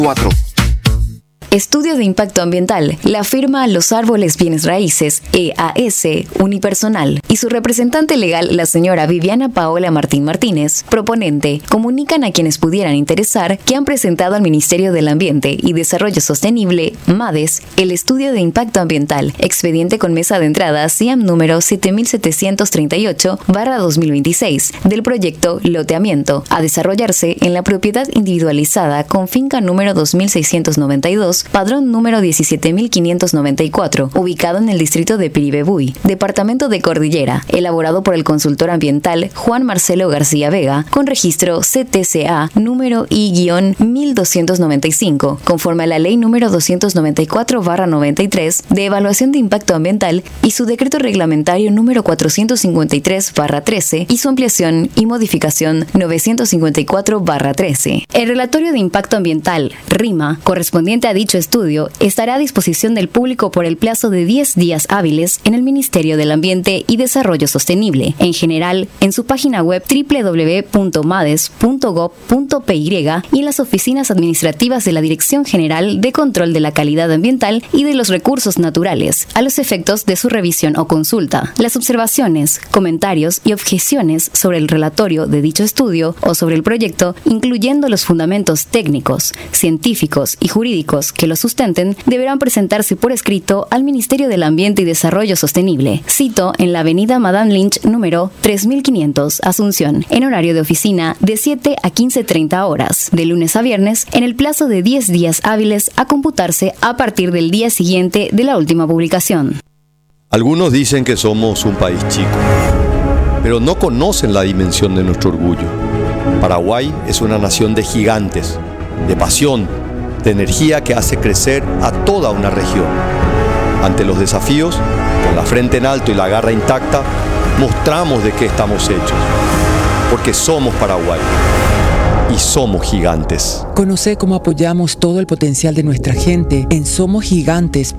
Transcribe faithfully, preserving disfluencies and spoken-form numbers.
cuatro. Estudio de impacto ambiental. La firma Los Árboles Bienes Raíces, E A S, unipersonal, y su representante legal, la señora Viviana Paola Martín Martínez, proponente, comunican a quienes pudieran interesar que han presentado al Ministerio del Ambiente y Desarrollo Sostenible, MADES, el estudio de impacto ambiental, expediente con mesa de entrada C I A M número siete mil setecientos treinta y ocho barra dos mil veintiséis, del proyecto Loteamiento, a desarrollarse en la propiedad individualizada con finca número dos mil seiscientos noventa y dos, padrón número diecisiete mil quinientos noventa y cuatro, ubicado en el distrito de Piribebuy, departamento de Cordillera, elaborado por el consultor ambiental Juan Marcelo García Vega, con registro C T C A número I mil doscientos noventa y cinco, conforme a la ley número doscientos noventa y cuatro barra noventa y tres de evaluación de impacto ambiental y su decreto reglamentario número cuatrocientos cincuenta y tres barra trece y su ampliación y modificación novecientos cincuenta y cuatro barra trece. El relatorio de impacto ambiental, RIMA, correspondiente a dicho estudio, estará a disposición del público por el plazo de diez días hábiles en el Ministerio del Ambiente y Desarrollo Sostenible, en general, en su página web doble u doble u doble u punto mades punto gob punto pe ye y en las oficinas administrativas de la Dirección General de Control de la Calidad Ambiental y de los Recursos Naturales, a los efectos de su revisión o consulta. Las observaciones, comentarios y objeciones sobre el relatorio de dicho estudio o sobre el proyecto, incluyendo los fundamentos técnicos, científicos y jurídicos que lo sustenten, deberán presentarse por escrito al Ministerio del Ambiente y Desarrollo Sostenible. Cito en la avenida Madame Lynch número tres mil quinientos, Asunción, en horario de oficina de siete a quince treinta horas, de lunes a viernes, en el plazo de diez días hábiles a computarse a partir del día siguiente de la última publicación. Algunos dicen que somos un país chico, pero no conocen la dimensión de nuestro orgullo. Paraguay es una nación de gigantes, de pasión, de energía que hace crecer a toda una región. Ante los desafíos, con la frente en alto y la garra intacta, mostramos de qué estamos hechos, porque somos Paraguay y somos gigantes. Conoce cómo apoyamos todo el potencial de nuestra gente en somos gigantes.